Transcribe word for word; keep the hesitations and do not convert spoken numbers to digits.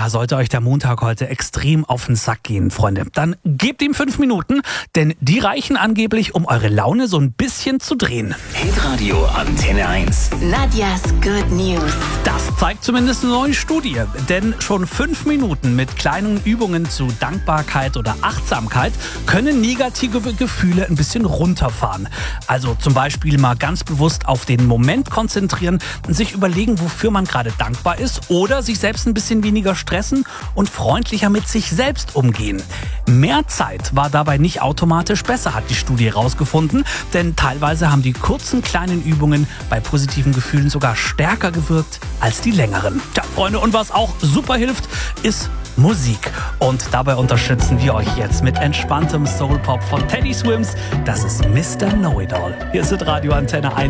Ja, sollte euch der Montag heute extrem auf den Sack gehen, Freunde, dann gebt ihm fünf Minuten, denn die reichen angeblich, um eure Laune so ein bisschen zu drehen. Hitradio Antenne eins. Nadjas Good News. Das zeigt zumindest eine neue Studie, denn schon fünf Minuten mit kleinen Übungen zu Dankbarkeit oder Achtsamkeit können negative Gefühle ein bisschen runterfahren. Also zum Beispiel mal ganz bewusst auf den Moment konzentrieren und sich überlegen, wofür man gerade dankbar ist, oder sich selbst ein bisschen weniger stressen und freundlicher mit sich selbst umgehen. Mehr Zeit war dabei nicht automatisch besser, hat die Studie herausgefunden, denn teilweise haben die kurzen kleinen Übungen bei positiven Gefühlen sogar stärker gewirkt als die längeren. Tja, Freunde, und was auch super hilft, ist Musik. Und dabei unterstützen wir euch jetzt mit entspanntem Soul-Pop von Teddy Swims. Das ist Mister Know-It-All. Hier ist Radio Antenne eins.